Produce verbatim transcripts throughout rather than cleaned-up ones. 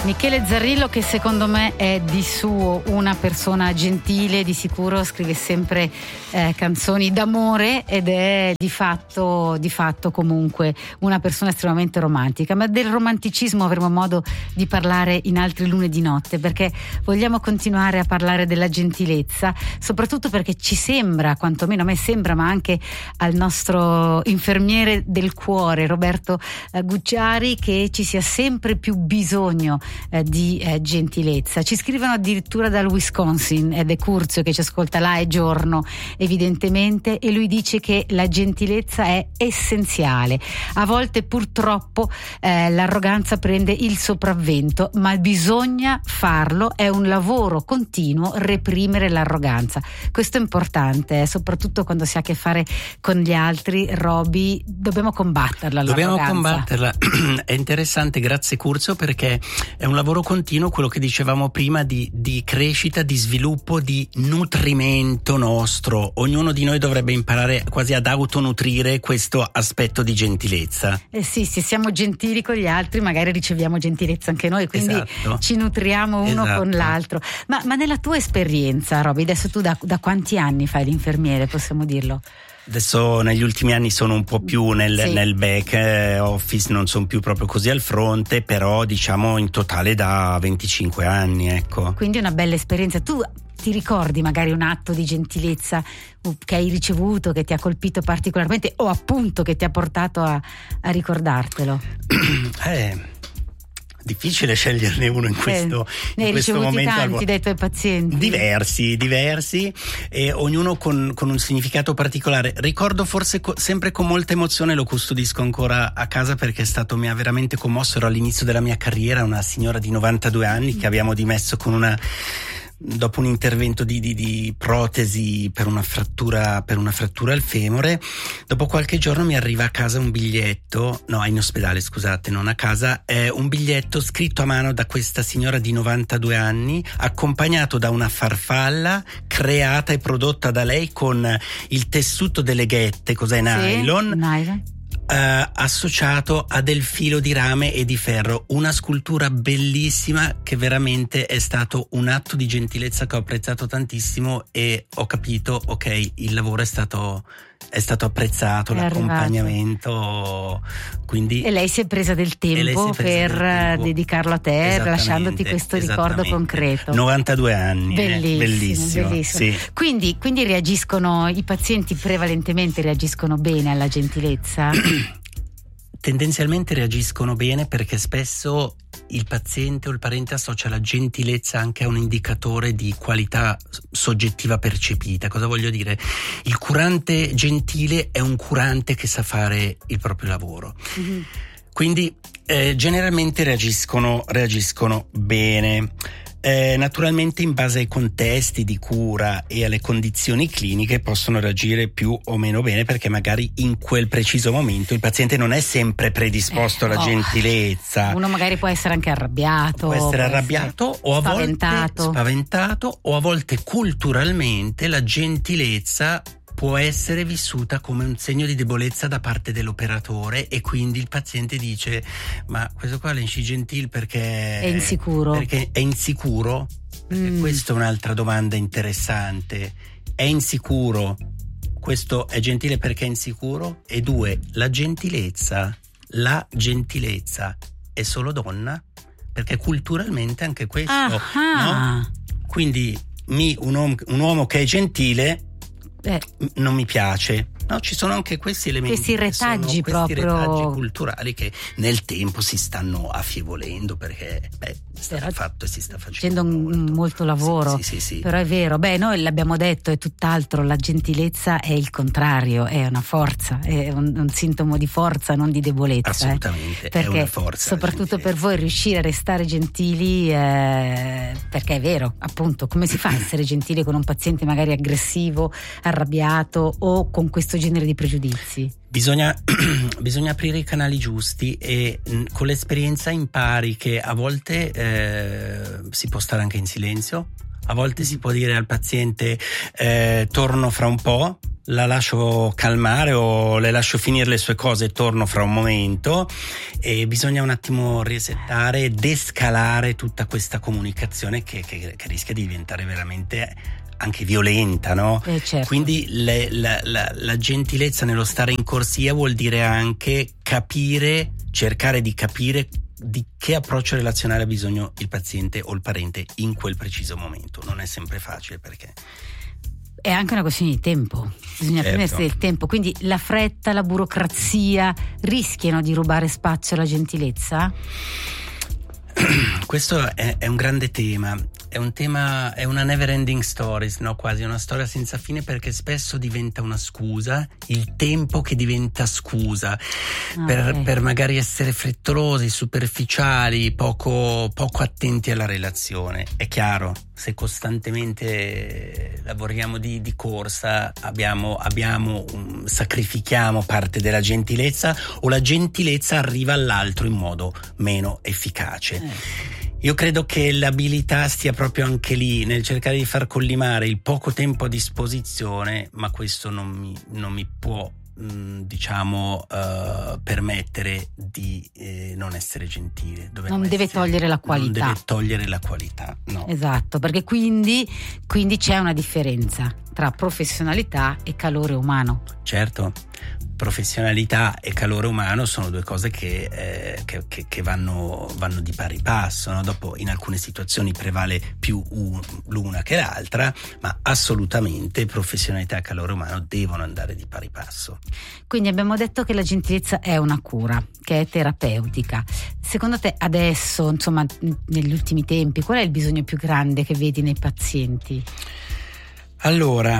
Michele Zarrillo, che secondo me è di suo una persona gentile, di sicuro scrive sempre eh, canzoni d'amore ed è di fatto, di fatto comunque una persona estremamente romantica, ma del romanticismo avremo modo di parlare in altri lunedì notte, perché vogliamo continuare a parlare della gentilezza, soprattutto perché ci sembra, quantomeno a me sembra, ma anche al nostro infermiere del cuore Roberto eh, Gucciari, che ci sia sempre più bisogno Eh, di eh, gentilezza. Ci scrivono addirittura dal Wisconsin, ed è Curzio che ci ascolta là, è giorno evidentemente, e lui dice che la gentilezza è essenziale. A volte purtroppo eh, l'arroganza prende il sopravvento, ma bisogna farlo, è un lavoro continuo reprimere l'arroganza. Questo è importante, eh, soprattutto quando si ha a che fare con gli altri. Roby, dobbiamo combatterla dobbiamo l'arroganza. combatterla. È interessante, grazie Curzio, perché è un lavoro continuo, quello che dicevamo prima, di, di crescita, di sviluppo, di nutrimento nostro. Ognuno di noi dovrebbe imparare quasi ad autonutrire questo aspetto di gentilezza. Eh sì, se siamo gentili con gli altri magari riceviamo gentilezza anche noi, quindi esatto. Ci nutriamo uno esatto. con l'altro. Ma, ma nella tua esperienza, Roby, adesso tu da, da quanti anni fai l'infermiere, possiamo dirlo? Adesso negli ultimi anni sono un po' più nel, sì. nel back office, non sono più proprio così al fronte, però diciamo in totale da venticinque anni, ecco. Quindi una bella esperienza. Tu ti ricordi magari un atto di gentilezza che hai ricevuto, che ti ha colpito particolarmente, o appunto che ti ha portato a, a ricordartelo? eh Difficile sceglierne uno in questo, eh, ne in hai questo ricevuti momento. tanti dai tuoi pazienti? Diversi, diversi, e ognuno con, con un significato particolare. Ricordo forse co- sempre con molta emozione, lo custodisco ancora a casa perché è stato, mi ha veramente commosso. Ero all'inizio della mia carriera, una signora di novantadue anni che abbiamo dimesso con una dopo un intervento di, di, di protesi per una frattura per una frattura al femore. Dopo qualche giorno mi arriva a casa un biglietto, no, in ospedale, scusate, non a casa, è un biglietto scritto a mano da questa signora di novantadue anni, accompagnato da una farfalla creata e prodotta da lei con il tessuto delle ghette, cos'è, nylon, sì, nylon. Uh, associato a del filo di rame e di ferro, una scultura bellissima che veramente è stato un atto di gentilezza che ho apprezzato tantissimo, e ho capito, ok, il lavoro è stato è stato apprezzato, è l'accompagnamento, quindi e lei si è presa del tempo presa per del tempo. dedicarlo a te, lasciandoti questo ricordo concreto. novantadue anni, bellissimo, eh, bellissimo, bellissimo. Sì. Quindi, quindi reagiscono i pazienti, prevalentemente reagiscono bene alla gentilezza? Tendenzialmente reagiscono bene, perché spesso il paziente o il parente associa la gentilezza anche a un indicatore di qualità soggettiva percepita. Cosa voglio dire? Il curante gentile è un curante che sa fare il proprio lavoro. Mm-hmm. Quindi eh, generalmente reagiscono, reagiscono bene. Eh, naturalmente in base ai contesti di cura e alle condizioni cliniche possono reagire più o meno bene, perché magari in quel preciso momento il paziente non è sempre predisposto eh, alla oh. gentilezza. Uno magari può essere anche arrabbiato, può essere può arrabbiato essere o a spaventato. volte spaventato, o a volte culturalmente la gentilezza può essere vissuta come un segno di debolezza da parte dell'operatore, e quindi il paziente dice: ma questo qua è gentil perché è insicuro. Perché è insicuro? Perché mm. questa è un'altra domanda interessante. È insicuro? Questo è gentile perché è insicuro? E due, la gentilezza, la gentilezza è solo donna? Perché culturalmente anche questo, ah. no? Quindi mi, un, uomo, un uomo che è gentile Eh. non mi piace. No, ci sono anche questi elementi, questi retaggi, sono, questi proprio retaggi culturali che nel tempo si stanno affievolendo, perché beh, è stato fatto e si sta facendo molto, molto lavoro. Sì, sì, sì, sì. Però è vero, beh, noi l'abbiamo detto, è tutt'altro. La gentilezza è il contrario, è una forza, è un, un sintomo di forza, non di debolezza. Assolutamente, eh. Perché è una forza. soprattutto per voi riuscire a restare gentili, eh, perché è vero, appunto, come si fa a essere gentile con un paziente magari aggressivo, arrabbiato o con questo genere di pregiudizi? Bisogna, bisogna aprire i canali giusti, e mh, con l'esperienza impari che a volte eh, si può stare anche in silenzio, a volte si può dire al paziente eh, torno fra un po', la lascio calmare o le lascio finire le sue cose e torno fra un momento, e bisogna un attimo resettare, descalare tutta questa comunicazione che, che, che rischia di diventare veramente anche violenta, no? Eh, certo. Quindi le, la, la, la gentilezza nello stare in corsia vuol dire anche capire, cercare di capire di che approccio relazionale ha bisogno il paziente o il parente in quel preciso momento. Non è sempre facile, perché è anche una questione di tempo, bisogna certo. prendersi del tempo, quindi la fretta, la burocrazia rischiano di rubare spazio alla gentilezza? Questo è, è un grande tema, è un tema, è una never ending story, no? Quasi una storia senza fine, perché spesso diventa una scusa, il tempo che diventa scusa ah, per, okay. per magari essere frettolosi, superficiali, poco, poco attenti alla relazione. È chiaro, se costantemente lavoriamo di, di corsa abbiamo, abbiamo um, sacrifichiamo parte della gentilezza, o la gentilezza arriva all'altro in modo meno efficace. Eh. Io credo che l'abilità stia proprio anche lì, nel cercare di far collimare il poco tempo a disposizione, ma questo non mi, non mi può mh, diciamo uh, permettere di eh, non essere gentile. Dobbiamo non deve essere, togliere la qualità. Non deve togliere la qualità, no. Esatto, perché quindi, quindi c'è una differenza tra professionalità e calore umano. Certo, professionalità e calore umano sono due cose che, eh, che, che, che vanno, vanno di pari passo, no? Dopo in alcune situazioni prevale più un, l'una che l'altra, ma assolutamente professionalità e calore umano devono andare di pari passo. Quindi abbiamo detto che la gentilezza è una cura, che è terapeutica. Secondo te adesso, insomma, negli ultimi tempi, qual è il bisogno più grande che vedi nei pazienti? Allora,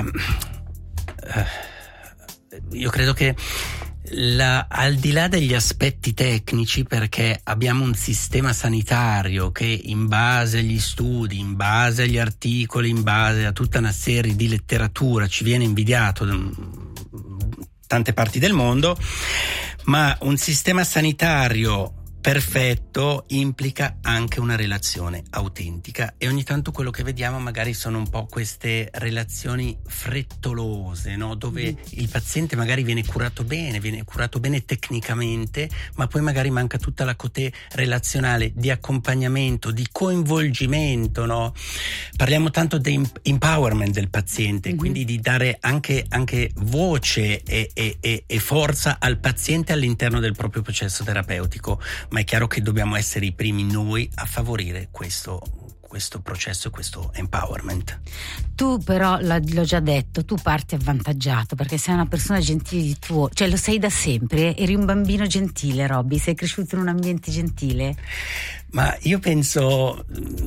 eh, io credo che la, al di là degli aspetti tecnici, perché abbiamo un sistema sanitario che in base agli studi, in base agli articoli, in base a tutta una serie di letteratura ci viene invidiato da tante parti del mondo, ma un sistema sanitario perfetto implica anche una relazione autentica, e ogni tanto quello che vediamo magari sono un po' queste relazioni frettolose, no? Dove mm. il paziente magari viene curato bene, viene curato bene tecnicamente, ma poi magari manca tutta la cote relazionale, di accompagnamento, di coinvolgimento, no? Parliamo tanto di empowerment del paziente, mm-hmm. quindi di dare anche, anche voce e, e, e, e forza al paziente all'interno del proprio processo terapeutico. Ma è chiaro che dobbiamo essere i primi noi a favorire questo, questo processo, questo empowerment. Tu però, l'ho già detto, tu parti avvantaggiato perché sei una persona gentile di tuo, cioè lo sei da sempre, eri un bambino gentile, Robby, sei cresciuto in un ambiente gentile? Ma io penso...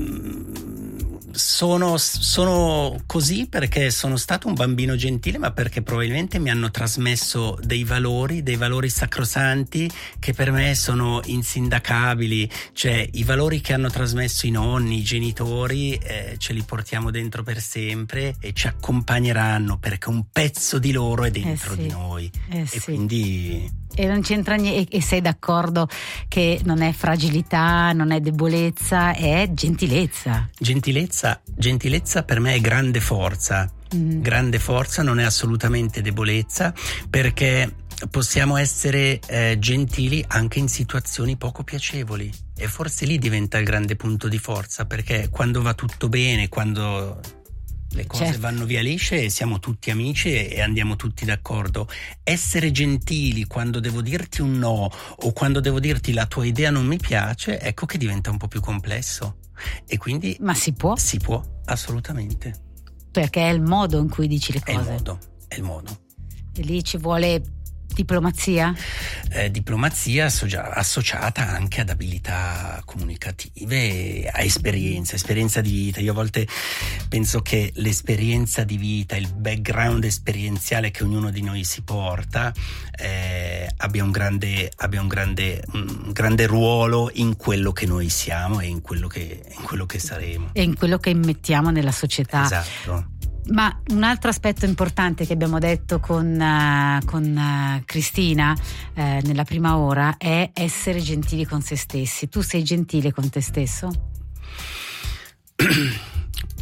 Sono, sono così perché sono stato un bambino gentile, ma perché probabilmente mi hanno trasmesso dei valori, dei valori sacrosanti che per me sono insindacabili, cioè i valori che hanno trasmesso i nonni, i genitori, eh, ce li portiamo dentro per sempre e ci accompagneranno, perché un pezzo di loro è dentro eh sì, di noi eh e sì. quindi... E non c'entra niente, e sei d'accordo che non è fragilità, non è debolezza, è gentilezza. Gentilezza, gentilezza per me è grande forza, mm. grande forza, non è assolutamente debolezza, perché possiamo essere eh, gentili anche in situazioni poco piacevoli, e forse lì diventa il grande punto di forza, perché quando va tutto bene, quando... le cose certo. vanno via lisce e siamo tutti amici e andiamo tutti d'accordo. Essere gentili quando devo dirti un no o quando devo dirti la tua idea non mi piace, ecco che diventa un po' più complesso. E quindi ma si può? Si può, assolutamente. Perché è il modo in cui dici le cose. È il modo, è il modo. E lì ci vuole diplomazia? Eh, diplomazia associa- associata anche ad abilità comunicative, a esperienza, esperienza di vita. Io a volte penso che l'esperienza di vita, il background esperienziale che ognuno di noi si porta eh, abbia un grande, abbia un grande, un grande ruolo in quello che noi siamo e in quello che, in quello che saremo. E in quello che immettiamo nella società. Esatto. Ma un altro aspetto importante che abbiamo detto con, uh, con uh, Cristina uh, nella prima ora è essere gentili con se stessi. Tu sei gentile con te stesso?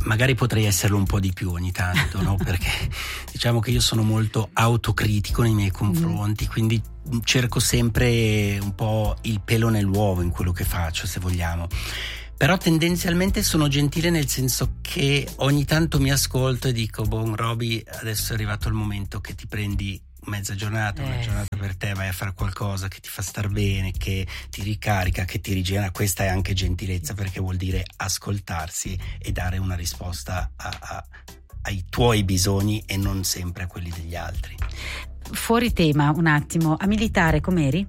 magari potrei esserlo un po' di più ogni tanto, no? Perché diciamo che io sono molto autocritico nei miei confronti, mm. quindi cerco sempre un po' il pelo nell'uovo in quello che faccio, se vogliamo. Però tendenzialmente sono gentile, nel senso che ogni tanto mi ascolto e dico: boh, Roby, adesso è arrivato il momento che ti prendi mezza giornata, una giornata per te, vai a fare qualcosa che ti fa star bene, che ti ricarica, che ti rigenera. Questa è anche gentilezza, perché vuol dire ascoltarsi e dare una risposta a, a, ai tuoi bisogni e non sempre a quelli degli altri. Fuori tema un attimo, a militare com'eri?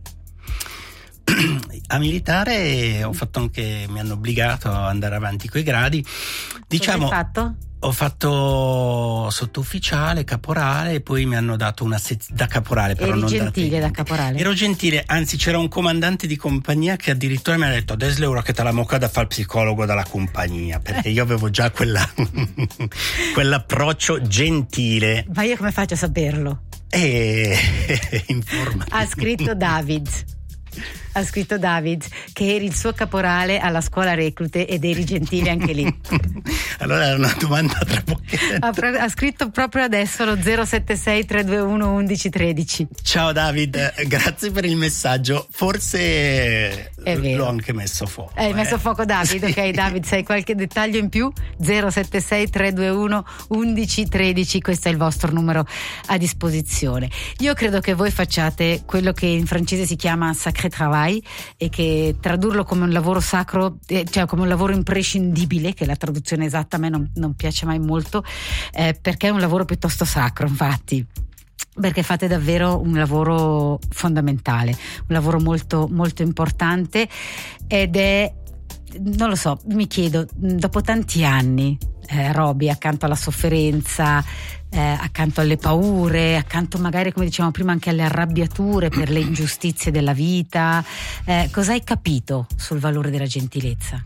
A militare ho fatto anche, mi hanno obbligato ad andare avanti coi gradi. Diciamo, cosa hai fatto? Ho fatto sottufficiale, caporale, e poi mi hanno dato una sez- da caporale. Però Eri non gentile da, da caporale? Ero gentile, anzi c'era un comandante di compagnia che addirittura mi ha detto: adesso l'euro che te la mocca da fare psicologo dalla compagnia, perché io avevo già quella quell'approccio gentile. Ma io come faccio a saperlo? E informati. Ha scritto David. Ha scritto David che eri il suo caporale alla scuola reclute ed eri gentile anche lì. Allora era una domanda tra pochetti. Ha, pro- ha scritto proprio adesso lo zero sette sei tre due uno undici tredici. Ciao David, grazie per il messaggio. Forse l'ho anche messo fuoco. Hai eh. messo fuoco David, sì. Ok David, sai qualche dettaglio in più? zero sette sei tre due uno undici tredici, questo è il vostro numero a disposizione. Io credo che voi facciate quello che in francese si chiama sacré travail, e che tradurlo come un lavoro sacro, eh, cioè come un lavoro imprescindibile, che è la traduzione esatta, a me non, non piace mai molto, eh, perché è un lavoro piuttosto sacro, infatti, perché fate davvero un lavoro fondamentale, un lavoro molto molto importante, ed è, non lo so, mi chiedo, dopo tanti anni, eh, Roby, accanto alla sofferenza, eh, accanto alle paure, accanto magari, come dicevamo prima, anche alle arrabbiature per le ingiustizie della vita, eh, cosa hai capito sul valore della gentilezza?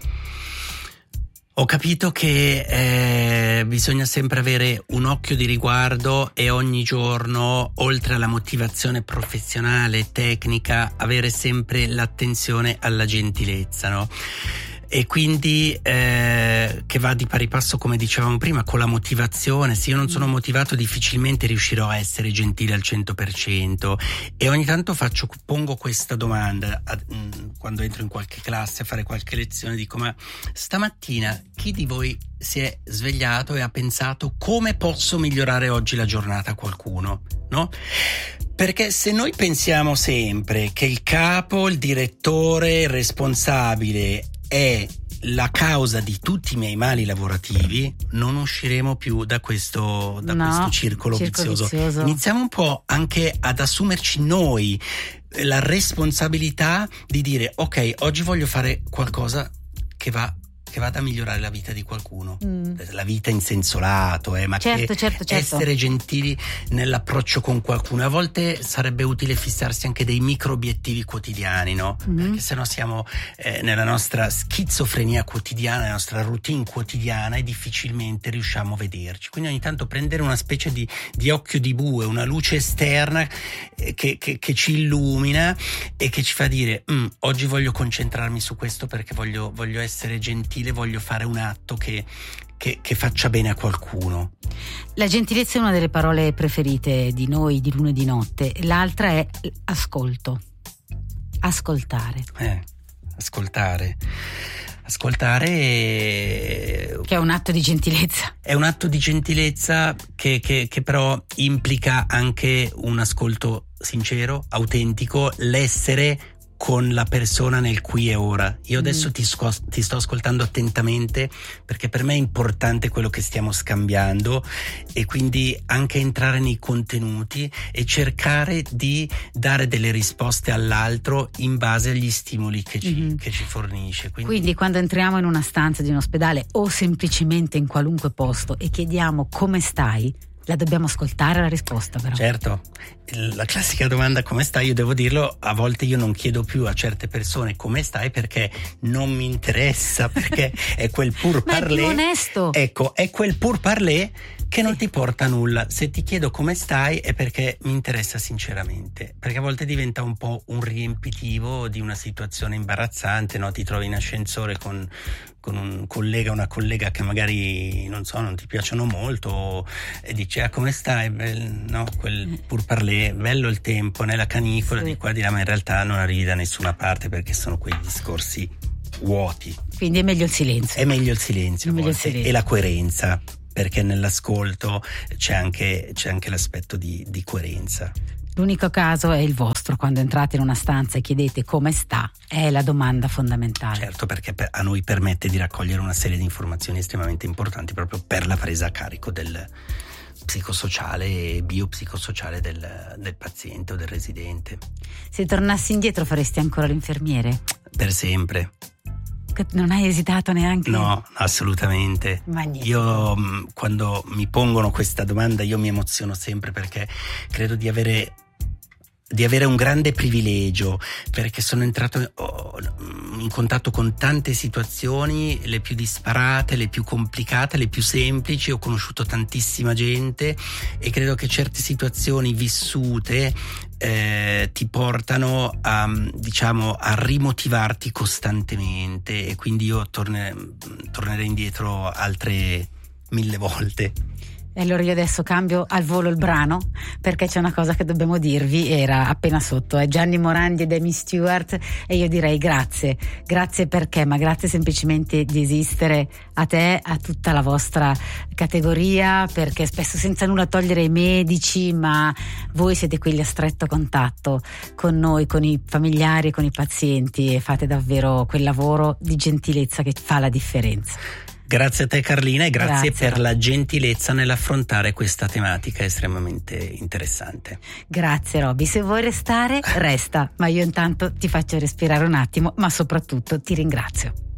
Ho capito che eh, bisogna sempre avere un occhio di riguardo e ogni giorno, oltre alla motivazione professionale e tecnica, avere sempre l'attenzione alla gentilezza, no? E quindi eh, che va di pari passo, come dicevamo prima, con la motivazione. Se io non sono motivato, difficilmente riuscirò a essere gentile al cento per cento. E ogni tanto faccio, pongo questa domanda a, mh, quando entro in qualche classe a fare qualche lezione, dico: ma stamattina chi di voi si è svegliato e ha pensato come posso migliorare oggi la giornata a qualcuno, no? Perché se noi pensiamo sempre che il capo, il direttore, il responsabile è la causa di tutti i miei mali lavorativi, non usciremo più da questo, da no, questo circolo, circolo vizioso. vizioso. Iniziamo un po' anche ad assumerci noi la responsabilità di dire: ok, oggi voglio fare qualcosa che va che vada a migliorare la vita di qualcuno, mm. la vita in senso lato, eh, ma certo, che certo, certo. essere gentili nell'approccio con qualcuno. A volte sarebbe utile fissarsi anche dei micro obiettivi quotidiani, no? Mm. Perché sennò siamo eh, nella nostra schizofrenia quotidiana, nella nostra routine quotidiana, e difficilmente riusciamo a vederci. Quindi ogni tanto prendere una specie di, di occhio di bue, una luce esterna eh, che, che, che ci illumina e che ci fa dire: mm, oggi voglio concentrarmi su questo perché voglio, voglio essere gentile, voglio fare un atto che, che, che faccia bene a qualcuno. La gentilezza è una delle parole preferite di noi di lunedì notte. L'altra è ascolto. Ascoltare. Eh, ascoltare. Ascoltare è... che è un atto di gentilezza. È un atto di gentilezza che, che, che però implica anche un ascolto sincero, autentico, l'essere con la persona nel qui e ora. Io adesso mm. ti, sco- ti sto ascoltando attentamente, perché per me è importante quello che stiamo scambiando, e quindi anche entrare nei contenuti e cercare di dare delle risposte all'altro in base agli stimoli che ci, mm-hmm. che ci fornisce. Quindi... quindi quando entriamo in una stanza di un ospedale o semplicemente in qualunque posto e chiediamo come stai, la dobbiamo ascoltare la risposta, però. Certo, la classica domanda come stai, io devo dirlo, a volte io non chiedo più a certe persone come stai perché non mi interessa, perché è quel pur parler. Ma è più onesto. Ecco, è quel pur parler che non ti porta a nulla. Se ti chiedo come stai è perché mi interessa sinceramente, perché a volte diventa un po' un riempitivo di una situazione imbarazzante, no? Ti trovi in ascensore con con un collega, una collega che magari non so, non ti piacciono molto, e dici ah, come stai? Bel, no, quel pur parler, bello il tempo nella canicola, sì, di qua di là, ma in realtà non arrivi da nessuna parte perché sono quei discorsi vuoti. Quindi è meglio il silenzio. È meglio il silenzio, meglio il volte, silenzio. E la coerenza, perché nell'ascolto c'è anche, c'è anche l'aspetto di, di coerenza. L'unico caso è il vostro, quando entrate in una stanza e chiedete come sta, è la domanda fondamentale. Certo, perché a noi permette di raccogliere una serie di informazioni estremamente importanti proprio per la presa a carico del psicosociale e biopsicosociale del, del paziente o del residente. Se tornassi indietro faresti ancora l'infermiere? Per sempre. Non hai esitato neanche? No, assolutamente. Magnifico. Io quando mi pongono questa domanda io mi emoziono sempre, perché credo di avere di avere un grande privilegio, perché sono entrato in contatto con tante situazioni, le più disparate, le più complicate, le più semplici. Ho conosciuto tantissima gente e credo che certe situazioni vissute eh, ti portano a, diciamo, a rimotivarti costantemente, e quindi io torne, tornerei indietro altre mille volte. E allora io adesso cambio al volo il brano, perché c'è una cosa che dobbiamo dirvi, era appena sotto, è Gianni Morandi ed Amy Stewart, e io direi grazie, grazie perché, ma grazie semplicemente di esistere, a te, a tutta la vostra categoria, perché spesso senza nulla togliere ai medici, ma voi siete quelli a stretto contatto con noi, con i familiari, con i pazienti, e fate davvero quel lavoro di gentilezza che fa la differenza. Grazie a te Carlina, e grazie, grazie per la gentilezza nell'affrontare questa tematica estremamente interessante. Grazie Roby, se vuoi restare resta, ma io intanto ti faccio respirare un attimo, ma soprattutto ti ringrazio.